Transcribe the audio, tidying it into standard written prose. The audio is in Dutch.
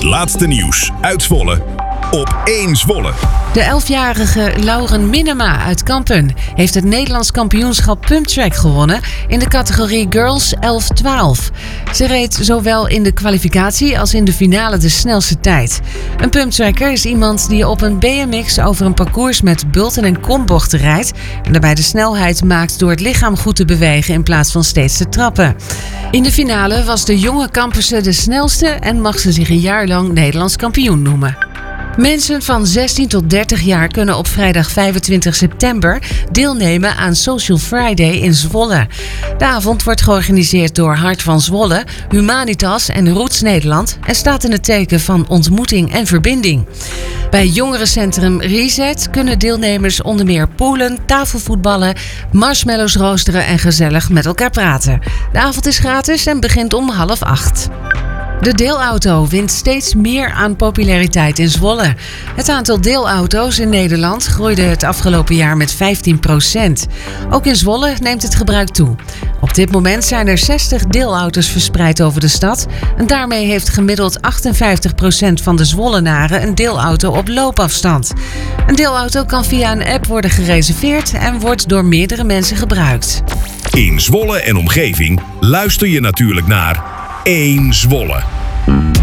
laatste nieuws uit Zwolle op 1 Zwolle. De 11-jarige Lauren Minema uit Kampen heeft het Nederlands kampioenschap pumptrack gewonnen in de categorie Girls 11-12. Ze reed zowel in de kwalificatie als in de finale de snelste tijd. Een pumptracker is iemand die op een BMX over een parcours met bulten en kombochten rijdt en daarbij de snelheid maakt door het lichaam goed te bewegen in plaats van steeds te trappen. In de finale was de jonge Kamperse de snelste en mag ze zich een jaar lang Nederlands kampioen noemen. Mensen van 16 tot 30 jaar kunnen op vrijdag 25 september deelnemen aan Social Friday in Zwolle. De avond wordt georganiseerd door Hart van Zwolle, Humanitas en Roots Nederland en staat in het teken van ontmoeting en verbinding. Bij jongerencentrum Reset kunnen deelnemers onder meer poelen, tafelvoetballen, marshmallows roosteren en gezellig met elkaar praten. De avond is gratis en begint om 7:30. De deelauto wint steeds meer aan populariteit in Zwolle. Het aantal deelauto's in Nederland groeide het afgelopen jaar met 15%. Ook in Zwolle neemt het gebruik toe. Op dit moment zijn er 60 deelauto's verspreid over de stad en daarmee heeft gemiddeld 58% van de Zwollenaren een deelauto op loopafstand. Een deelauto kan via een app worden gereserveerd en wordt door meerdere mensen gebruikt. In Zwolle en omgeving luister je natuurlijk naar 1 Zwolle.